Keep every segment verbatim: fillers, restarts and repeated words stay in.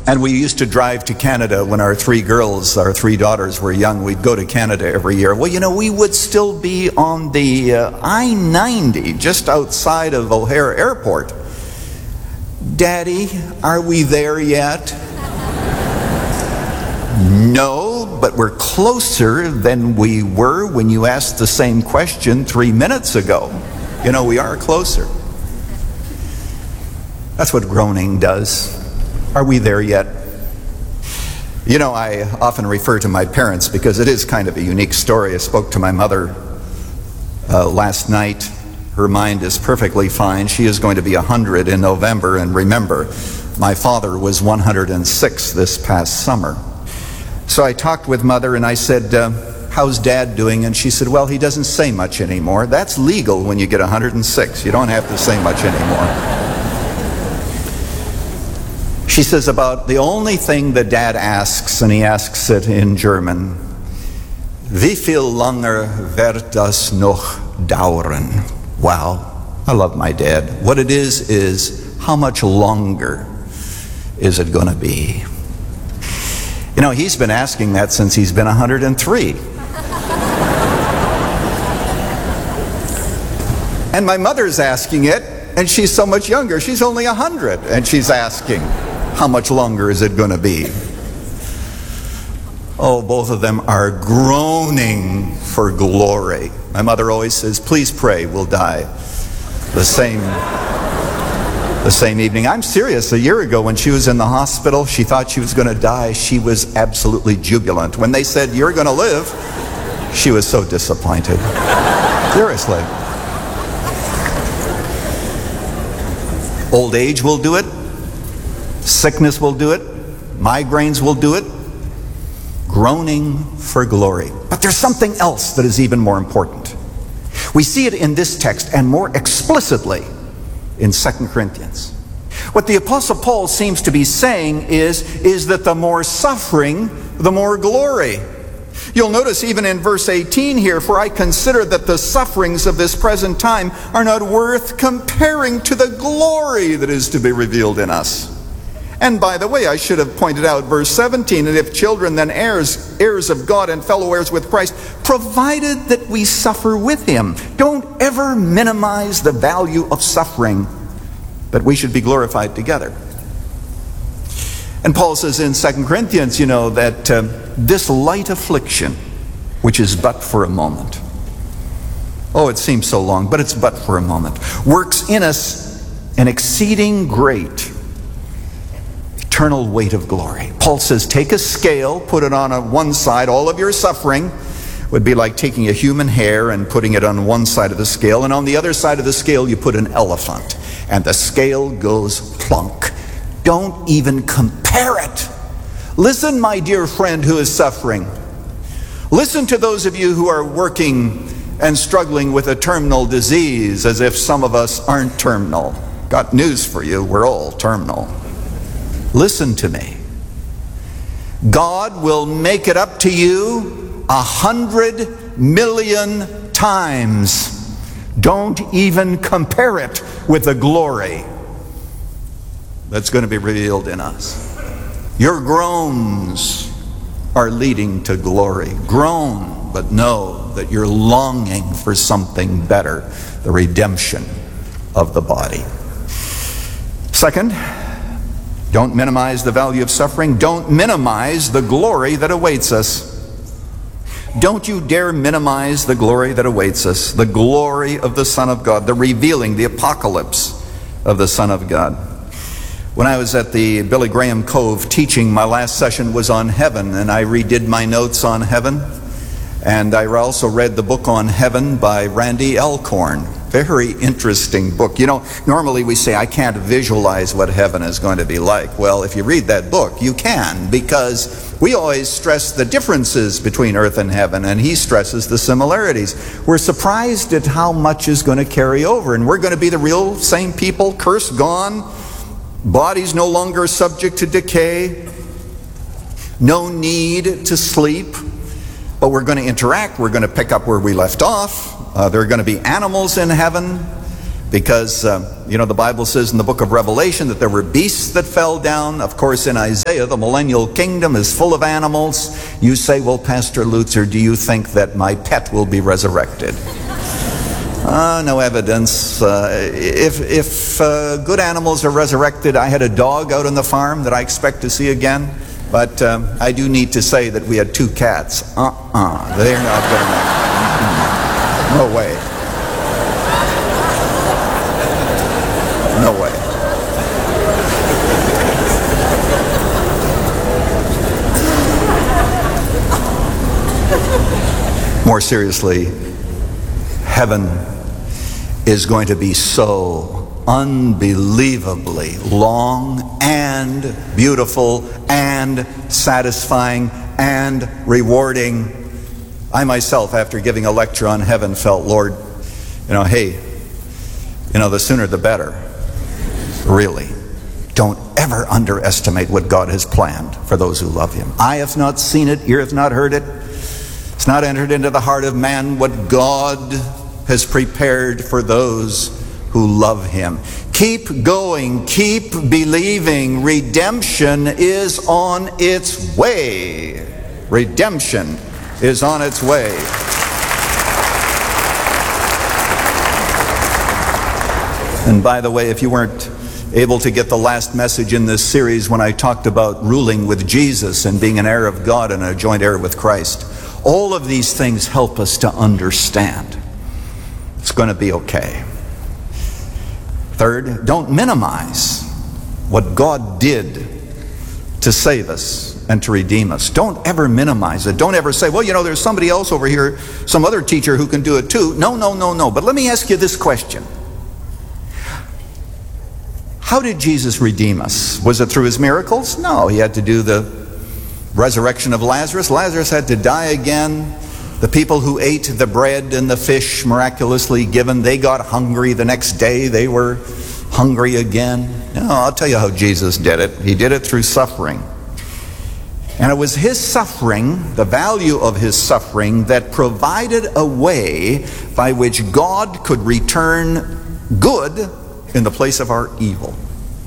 And we used to drive to Canada when our three girls, our three daughters were young. We'd go to Canada every year. Well, you know, we would still be on the uh, I ninety, just outside of O'Hare Airport. Daddy, are we there yet? No, but we're closer than we were when you asked the same question three minutes ago. You know, we are closer. That's what groaning does. Are we there yet? You know, I often refer to my parents because it is kind of a unique story. I spoke to my mother uh, last night. Her mind is perfectly fine. She is going to be one hundred in November. And remember, my father was one hundred six this past summer. So I talked with Mother and I said, uh, how's Dad doing? And she said, well, he doesn't say much anymore. That's legal when you get one hundred six. You don't have to say much anymore. She says about the only thing that Dad asks, and he asks it in German, wie viel langer wird das noch dauern? Wow, I love my dad. What it is, is how much longer is it going to be? You know, he's been asking that since he's been one hundred three. And my mother's asking it, and she's so much younger. She's only one hundred, and she's asking, how much longer is it going to be? Oh, both of them are groaning for glory. My mother always says, please pray, we'll die the same, the same evening. I'm serious. A year ago when she was in the hospital, she thought she was going to die. She was absolutely jubilant. When they said, you're going to live, she was so disappointed. Seriously. Old age will do it. Sickness will do it. Migraines will do it. Groaning for glory. But there's something else that is even more important. We see it in this text and more explicitly in Second Corinthians. What the Apostle Paul seems to be saying is, is that the more suffering, the more glory. You'll notice even in verse eighteen here, for I consider that the sufferings of this present time are not worth comparing to the glory that is to be revealed in us. And by the way, I should have pointed out verse seventeen, and if children then heirs, heirs of God and fellow heirs with Christ, provided that we suffer with him. Don't ever minimize the value of suffering, but we should be glorified together. And Paul says in Second Corinthians, you know, that uh, this light affliction, which is but for a moment. Oh, it seems so long, but it's but for a moment. Works in us an exceeding great eternal weight of glory. Paul says, take a scale, put it on a one side. All of your suffering would be like taking a human hair and putting it on one side of the scale. And on the other side of the scale, you put an elephant. And the scale goes plunk. Don't even compare it. Listen, my dear friend who is suffering. Listen to those of you who are working and struggling with a terminal disease, as if some of us aren't terminal. Got news for you, we're all terminal. Listen to me. God will make it up to you a hundred million times. Don't even compare it with the glory that's going to be revealed in us. Your groans are leading to glory. Groan, but know that you're longing for something better, the redemption of the body. Second, don't minimize the value of suffering. Don't minimize the glory that awaits us. Don't you dare minimize the glory that awaits us. The glory of the Son of God. The revealing, the apocalypse of the Son of God. When I was at the Billy Graham Cove teaching, my last session was on heaven, and I redid my notes on heaven. And I also read the book on heaven by Randy Alcorn. Very interesting book. You know, normally we say, I can't visualize what heaven is going to be like. Well, if you read that book, you can, because we always stress the differences between earth and heaven, and he stresses the similarities. We're surprised at how much is going to carry over, and we're going to be the real same people, curse gone, bodies no longer subject to decay, no need to sleep. But we're going to interact. We're going to pick up where we left off. Uh, there are going to be animals in heaven. Because, uh, you know, the Bible says in the book of Revelation that there were beasts that fell down. Of course, in Isaiah, the millennial kingdom is full of animals. You say, well, Pastor Lutzer, do you think that my pet will be resurrected? Uh, no evidence. Uh, if if uh, good animals are resurrected, I had a dog out on the farm that I expect to see again. But um, I do need to say that we had two cats. Uh-uh. They're not going to... No way. No way. More seriously, heaven is going to be so unbelievably long and beautiful and satisfying and rewarding. I myself, after giving a lecture on heaven, felt, Lord, you know, hey, you know, the sooner the better. Really. Don't ever underestimate what God has planned for those who love Him. Eye hath not seen it, ear hath not heard it. It's not entered into the heart of man what God has prepared for those who love Him. Keep going, keep believing. Redemption is on its way. Redemption is on its way. And by the way, if you weren't able to get the last message in this series when I talked about ruling with Jesus and being an heir of God and a joint heir with Christ, all of these things help us to understand it's going to be okay. Third, don't minimize what God did to save us and to redeem us. Don't ever minimize it. Don't ever say, well, you know, there's somebody else over here, some other teacher who can do it too. No, no, no, no. But let me ask you this question. How did Jesus redeem us? Was it through His miracles? No, He had to do the resurrection of Lazarus. Lazarus had to die again. The people who ate the bread and the fish miraculously given, they got hungry the next day. They were hungry again. No, I'll tell you how Jesus did it. He did it through suffering. And it was His suffering, the value of His suffering, that provided a way by which God could return good in the place of our evil.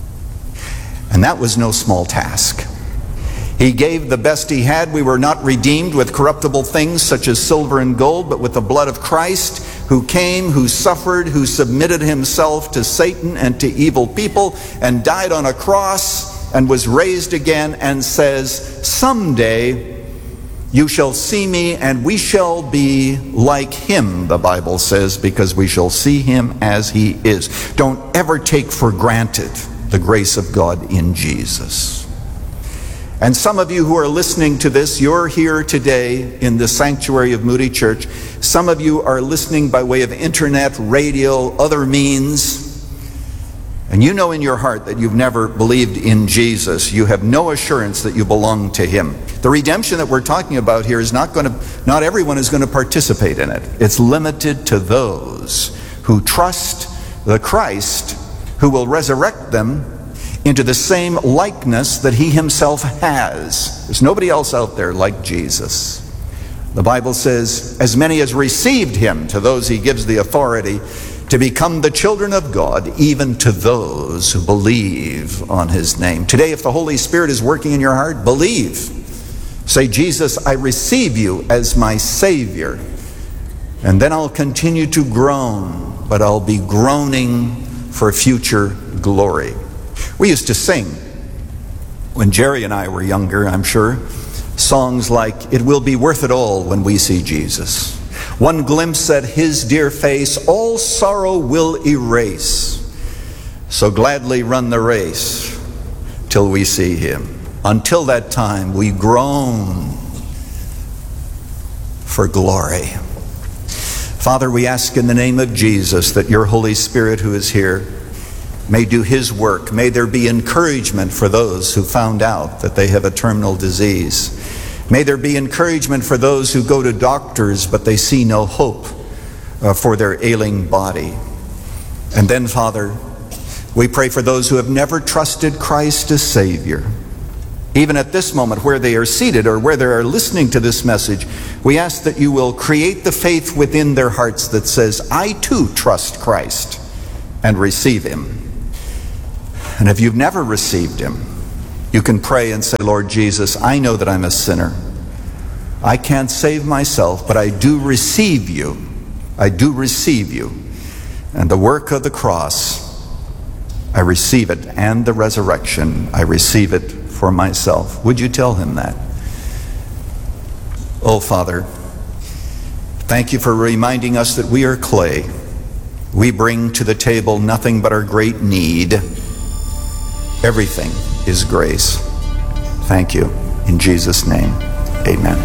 And that was no small task. He gave the best He had. We were not redeemed with corruptible things such as silver and gold, but with the blood of Christ, who came, who suffered, who submitted Himself to Satan and to evil people, and died on a cross, and was raised again, and says, someday you shall see me, and we shall be like Him, the Bible says, because we shall see Him as He is. Don't ever take for granted the grace of God in Jesus. And some of you who are listening to this, you're here today in the sanctuary of Moody Church. Some of you are listening by way of internet, radio, other means. And you know in your heart that you've never believed in Jesus. You have no assurance that you belong to Him. The redemption that we're talking about here is not going to, not everyone is going to participate in it. It's limited to those who trust the Christ who will resurrect them into the same likeness that He Himself has. There's nobody else out there like Jesus. The Bible says, as many as received Him, to those He gives the authority to become the children of God, even to those who believe on His name. Today, if the Holy Spirit is working in your heart, believe. Say, Jesus, I receive You as my Savior. And then I'll continue to groan, but I'll be groaning for future glory. We used to sing, when Jerry and I were younger, I'm sure, songs like, it will be worth it all when we see Jesus. One glimpse at His dear face, all sorrow will erase. So gladly run the race till we see Him. Until that time, we groan for glory. Father, we ask in the name of Jesus that Your Holy Spirit who is here may do His work. May there be encouragement for those who found out that they have a terminal disease. May there be encouragement for those who go to doctors but they see no hope uh, for their ailing body. And then, Father, we pray for those who have never trusted Christ as Savior. Even at this moment where they are seated or where they are listening to this message, we ask that You will create the faith within their hearts that says, I too trust Christ and receive him. And if you've never received him, you can pray and say, Lord Jesus, I know that I'm a sinner. I can't save myself, but I do receive you. I do receive you. And the work of the cross, I receive it. And the resurrection, I receive it for myself. Would you tell him that? Oh, Father, thank you for reminding us that we are clay. We bring to the table nothing but our great need. Everything is grace. Thank you. In Jesus' name, amen.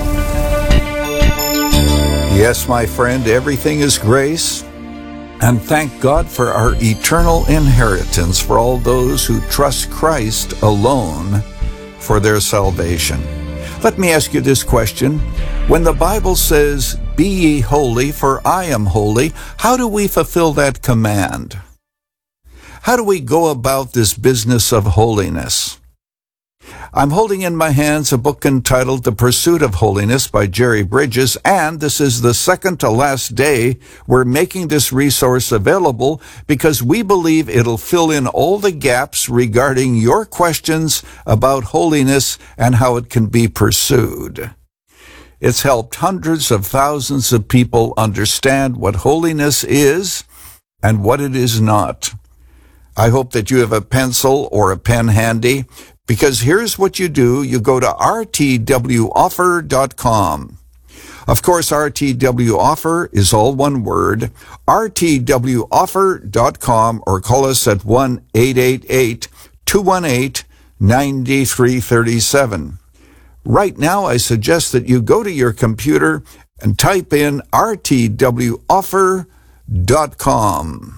Yes, my friend, everything is grace. And thank God for our eternal inheritance for all those who trust Christ alone for their salvation. Let me ask you this question. When the Bible says, "Be ye holy, for I am holy," how do we fulfill that command? How do we go about this business of holiness? I'm holding in my hands a book entitled The Pursuit of Holiness by Jerry Bridges, and this is the second to last day we're making this resource available because we believe it'll fill in all the gaps regarding your questions about holiness and how it can be pursued. It's helped hundreds of thousands of people understand what holiness is and what it is not. I hope that you have a pencil or a pen handy, because here's what you do. You go to r t w offer dot com. Of course, R T W Offer is all one word. r t w offer dot com, or call us at one eight eight eight, two one eight, nine three three seven. Right now, I suggest that you go to your computer and type in r t w offer dot com.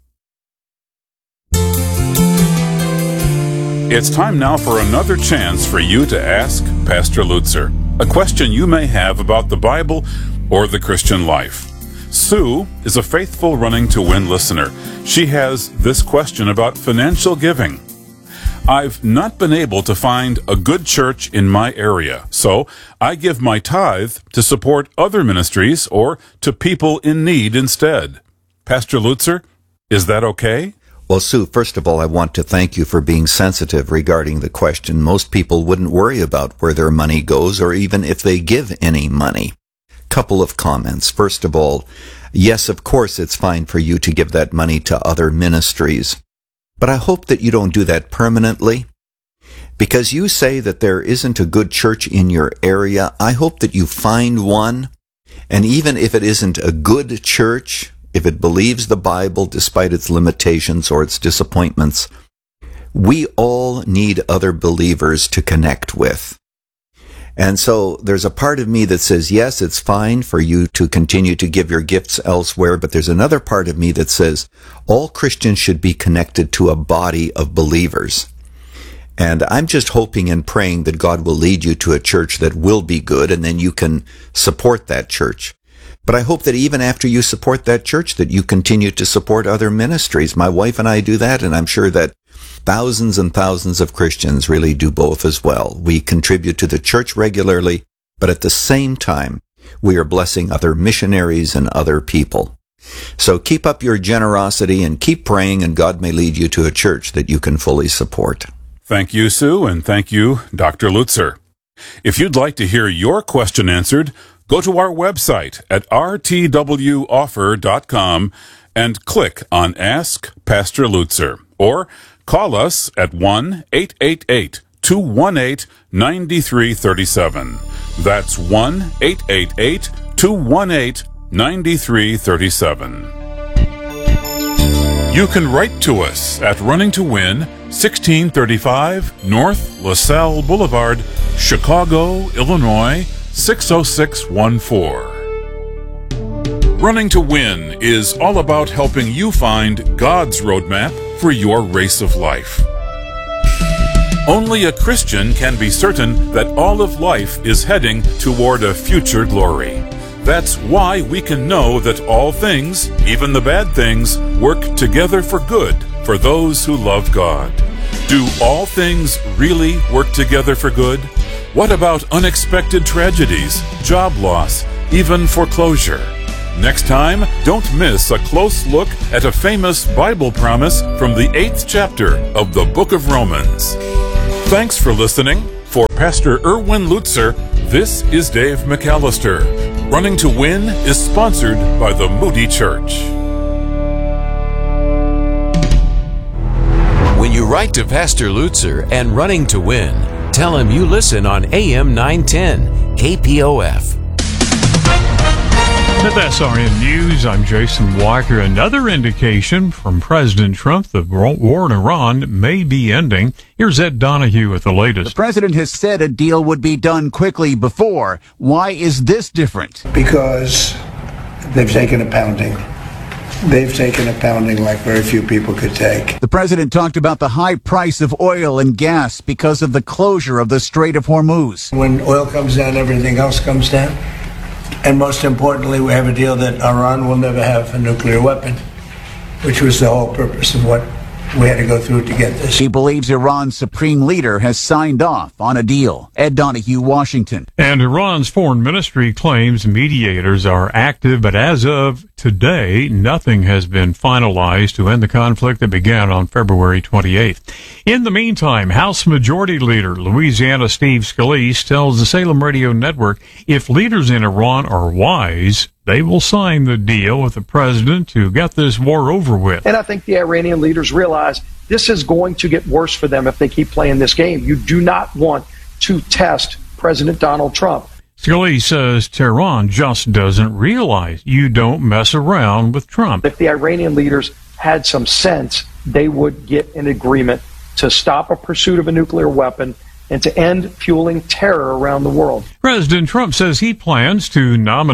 It's time now for another chance for you to ask Pastor Lutzer a question you may have about the Bible or the Christian life. Sue is a faithful Running to Win listener. She has this question about financial giving. I've not been able to find a good church in my area, so I give my tithe to support other ministries or to people in need instead. Pastor Lutzer, is that okay? Well, Sue, first of all, I want to thank you for being sensitive regarding the question. Most people wouldn't worry about where their money goes or even if they give any money. Couple of comments. First of all, yes, of course, it's fine for you to give that money to other ministries. But I hope that you don't do that permanently. Because you say that there isn't a good church in your area, I hope that you find one. And even if it isn't a good church, if it believes the Bible despite its limitations or its disappointments, we all need other believers to connect with. And so there's a part of me that says, yes, it's fine for you to continue to give your gifts elsewhere, but there's another part of me that says all Christians should be connected to a body of believers. And I'm just hoping and praying that God will lead you to a church that will be good, and then you can support that church. But I hope that even after you support that church, that you continue to support other ministries. My wife and I do that, and I'm sure that thousands and thousands of Christians really do both as well. We contribute to the church regularly, but at the same time, we are blessing other missionaries and other people. So keep up your generosity and keep praying, and God may lead you to a church that you can fully support. Thank you, Sue, and thank you, Doctor Lutzer. If you'd like to hear your question answered, go to our website at r t w offer dot com and click on Ask Pastor Lutzer, or call us at one eight eight eight, two one eight, nine three three seven. That's one eight eight eight, two one eight, nine three three seven. You can write to us at Running to Win, sixteen thirty-five North LaSalle Boulevard, Chicago, Illinois, six oh six one four. Running to Win is all about helping you find God's roadmap for your race of life. Only a Christian can be certain that all of life is heading toward a future glory. That's why we can know that all things, even the bad things, work together for good for those who love God. Do all things really work together for good? What about unexpected tragedies, job loss, even foreclosure? Next time, don't miss a close look at a famous Bible promise from the eighth chapter of the book of Romans. Thanks for listening. For Pastor Erwin Lutzer, this is Dave McAllister. Running to Win is sponsored by the Moody Church. When you write to Pastor Lutzer and Running to Win, tell him you listen on A M nine ten K P O F. At S R N News, I'm Jason Walker. Another indication from President Trump the war in Iran may be ending. Here's Ed Donahue with the latest. The president has said a deal would be done quickly before. Why is this different? Because they've taken a pounding. They've taken a pounding like very few people could take. The president talked about the high price of oil and gas because of the closure of the Strait of Hormuz. When oil comes down, everything else comes down. And most importantly, we have a deal that Iran will never have a nuclear weapon, which was the whole purpose of what we had to go through to get this. He believes Iran's supreme leader has signed off on a deal. Ed Donahue, Washington. And Iran's foreign ministry claims mediators are active, but as of today, nothing has been finalized to end the conflict that began on February twenty-eighth. In the meantime, House Majority Leader Louisiana Steve Scalise tells the Salem Radio Network if leaders in Iran are wise, they will sign the deal with the president to get this war over with. And I think the Iranian leaders realize this is going to get worse for them if they keep playing this game. You do not want to test President Donald Trump. Scalise says Tehran just doesn't realize you don't mess around with Trump. If the Iranian leaders had some sense, they would get an agreement to stop a pursuit of a nuclear weapon and to end fueling terror around the world. President Trump says he plans to nominate